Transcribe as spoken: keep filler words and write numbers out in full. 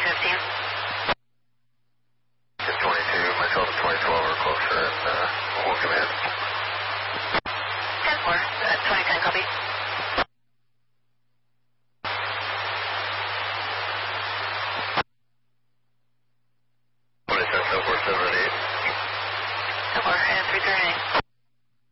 fifteen. ten twenty-two, myself and twenty twelve are closer and uh, we'll command. ten four, uh, twenty ten, copy.